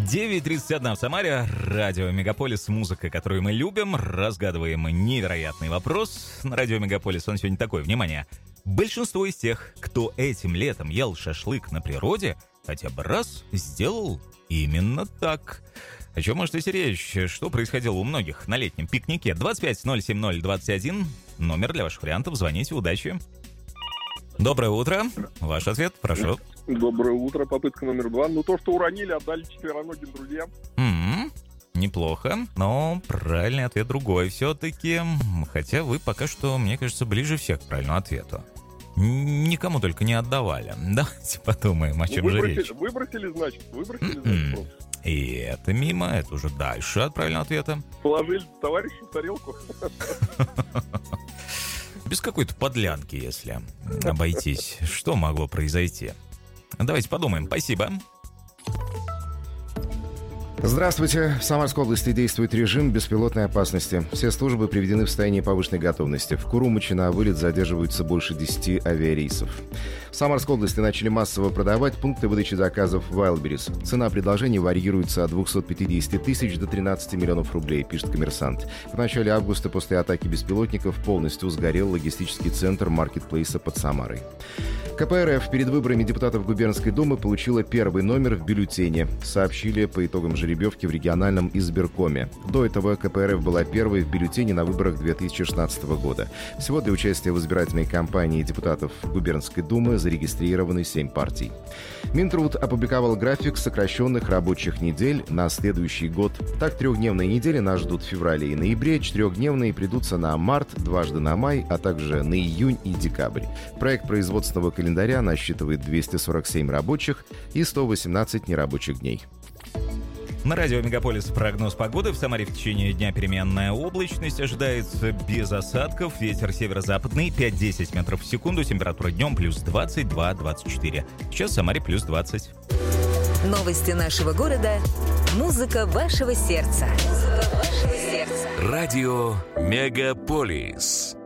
9:31 в Самаре. Радио Мегаполис. Музыка, которую мы любим. Разгадываем невероятный вопрос. На радио Мегаполис он сегодня такой. Внимание. Большинство из тех, кто этим летом ел шашлык на природе, хотя бы раз сделал именно так. О чем может идти речь? Что происходило у многих на летнем пикнике? 25-070-21. Номер для ваших вариантов. Звоните. Удачи. Доброе утро. Ваш ответ, прошу. Доброе утро. Попытка номер 2. Ну, то, что уронили, отдали четвероногим друзьям. Неплохо, но правильный ответ другой все-таки. Хотя вы пока что, мне кажется, ближе всех к правильному ответу. Никому только не отдавали. Давайте подумаем, о чем же речь. Выбросили, значит. И это мимо, это уже дальше от правильного ответа. Положили товарищу в тарелку. Без какой-то подлянки, если обойтись. Что могло произойти? Давайте подумаем. Спасибо. Здравствуйте. В Самарской области действует режим беспилотной опасности. Все службы приведены в состояние повышенной готовности. В Курумычи на вылет задерживаются больше 10 авиарейсов. В Самарской области начали массово продавать пункты выдачи заказов Wildberries. Цена предложений варьируется от 250 тысяч до 13 миллионов рублей, пишет «Коммерсант». В начале августа после атаки беспилотников полностью сгорел логистический центр маркетплейса под Самарой. КПРФ перед выборами депутатов Губернской думы получила первый номер в бюллетене, сообщили по итогам жеребьевки в региональном избиркоме. До этого КПРФ была первой в бюллетене на выборах 2016 года. Всего для участия в избирательной кампании депутатов Губернской думы зарегистрированы 7 партий. Минтруд опубликовал график сокращенных рабочих недель на следующий год. Так, 3-дневные недели нас ждут в феврале и ноябре, 4-дневные придутся на март, дважды на май, а также на июнь и декабрь. Проект производственного календаря насчитывает 247 рабочих и 118 нерабочих дней. На радио Мегаполис прогноз погоды. В Самаре в течение дня переменная облачность. Ожидается без осадков. Ветер северо-западный 5-10 метров в секунду. Температура днем плюс 22-24. Сейчас в Самаре плюс 20. Новости нашего города. Музыка вашего сердца. Радио Мегаполис.